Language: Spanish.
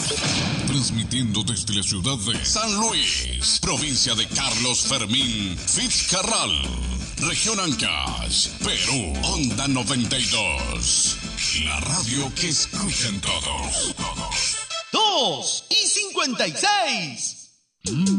Transmitiendo desde la ciudad de San Luis, provincia de Carlos Fermín Fitzcarral, región Ancash, Perú, Onda 92. La radio que escuchan todos. 2:56.